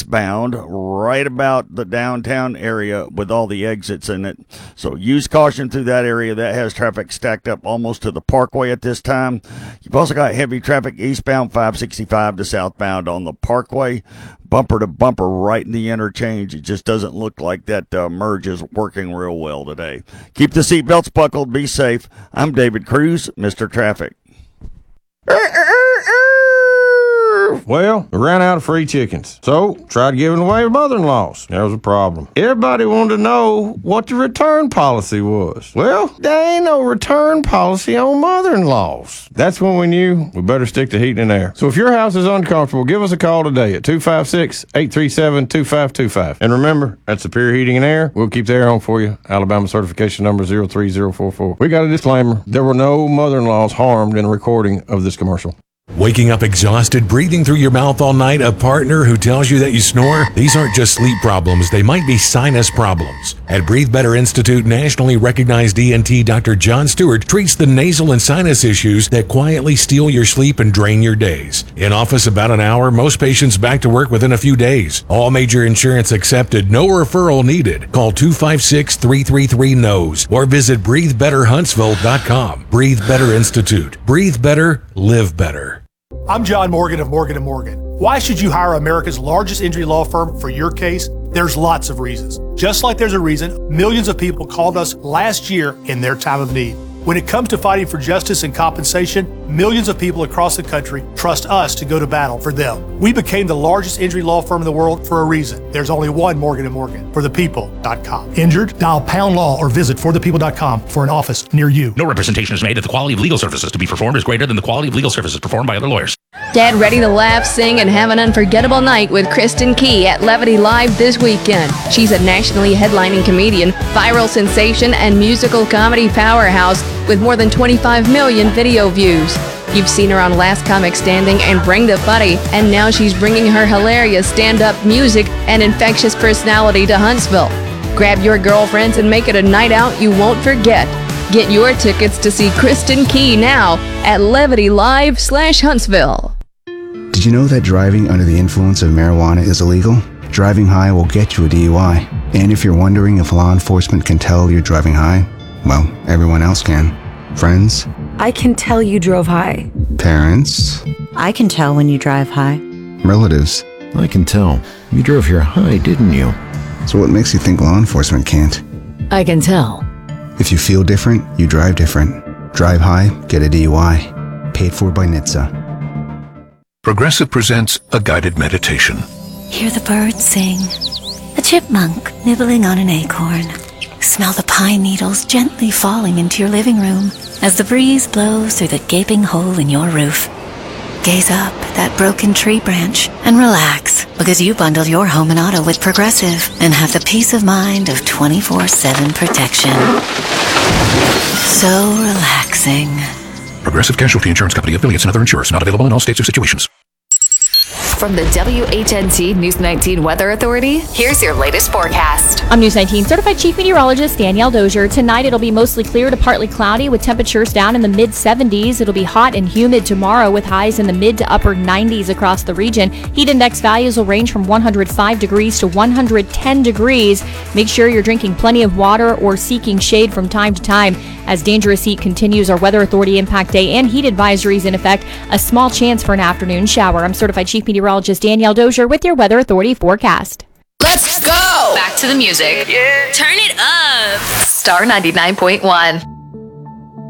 eastbound right about the downtown area with all the exits in it. So use caution through that area. That has traffic stacked up almost to the Parkway at this time. You've also got heavy traffic eastbound 565 to southbound on the Parkway, bumper to bumper right in the interchange. It just doesn't look like that merge is working real well today. Keep the seatbelts buckled. Be safe. I'm David Cruz, Mr. Traffic. Well, we ran out of free chickens, so tried giving away to mother-in-laws. There was a problem. Everybody wanted to know what the return policy was. Well, there ain't no return policy on mother-in-laws. That's when we knew we better stick to heating and air. So if your house is uncomfortable, give us a call today at 256-837-2525. And remember, at Superior Heating and Air, we'll keep the air on for you. Alabama certification number 03044. We got a disclaimer. There were no mother-in-laws harmed in a recording of this commercial. Waking up exhausted, breathing through your mouth all night, a partner who tells you that you snore? These aren't just sleep problems, they might be sinus problems. At Breathe Better Institute, nationally recognized ENT Dr. John Stewart treats the nasal and sinus issues that quietly steal your sleep and drain your days. In office about an hour, most patients back to work within a few days. All major insurance accepted, no referral needed. Call 256-333-NOSE or visit breathebetterhuntsville.com. Breathe Better Institute. Breathe better, live better. I'm John Morgan of Morgan & Morgan. Why should you hire America's largest injury law firm for your case? There's lots of reasons. Just like there's a reason millions of people called us last year in their time of need. When it comes to fighting for justice and compensation, millions of people across the country trust us to go to battle for them. We became the largest injury law firm in the world for a reason. There's only one Morgan & Morgan, forthepeople.com. Injured? Dial pound law or visit forthepeople.com for an office near you. No representation is made that the quality of legal services to be performed is greater than the quality of legal services performed by other lawyers. Get ready to laugh, sing, and have an unforgettable night with Kristen Key at Levity Live this weekend. She's a nationally headlining comedian, viral sensation, and musical comedy powerhouse with more than 25 million video views. You've seen her on Last Comic Standing and Bring the Buddy, and now she's bringing her hilarious stand-up music and infectious personality to Huntsville. Grab your girlfriends and make it a night out you won't forget. Get your tickets to see Kristen Key now at Levity Live/Huntsville. Did you know that driving under the influence of marijuana is illegal? Driving high will get you a DUI. And if you're wondering if law enforcement can tell you're driving high, well, everyone else can. Friends? I can tell you drove high. Parents? I can tell when you drive high. Relatives? I can tell. You drove here high, didn't you? So what makes you think law enforcement can't? I can tell. If you feel different, you drive different. Drive high, get a DUI. Paid for by NHTSA. Progressive presents a guided meditation. Hear the birds sing, a chipmunk nibbling on an acorn. Smell the pine needles gently falling into your living room as the breeze blows through the gaping hole in your roof. Gaze up at that broken tree branch and relax, because you bundled your home and auto with Progressive and have the peace of mind of 24/7 protection. So relaxing. Progressive Casualty Insurance Company, affiliates, and other insurers. Not available in all states or situations. From the WHNT News 19 Weather Authority, here's your latest forecast. I'm News 19 Certified Chief Meteorologist Danielle Dozier. Tonight it'll be mostly clear to partly cloudy with temperatures down in the mid-70s. It'll be hot and humid tomorrow with highs in the mid to upper 90s across the region. Heat index values will range from 105 degrees to 110 degrees. Make sure you're drinking plenty of water or seeking shade from time to time. As dangerous heat continues, our Weather Authority impact day and heat advisories in effect. A small chance for an afternoon shower. I'm Certified Chief Meteorologist Danielle Dozier with your Weather Authority forecast. Let's go! Back to the music. Yeah. Turn it up. Star 99.1.